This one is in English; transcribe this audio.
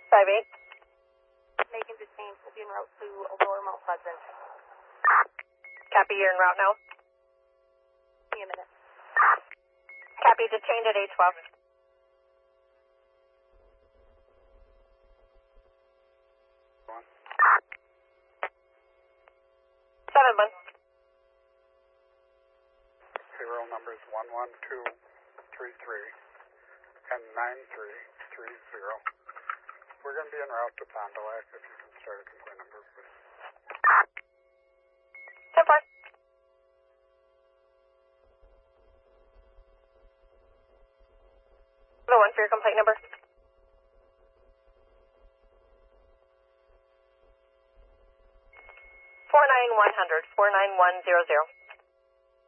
5-8. Making detained. We'll be en route to Lower Mount Pleasant. Copy, you're en route now. Give me a minute. Copy, detained at 812. 7-1. Payroll numbers 11233 and 9330. We're going to be en route to Fond du Lac. If you can start a complaint number, please. 10-4. The one for your complaint number. 49100. 49100.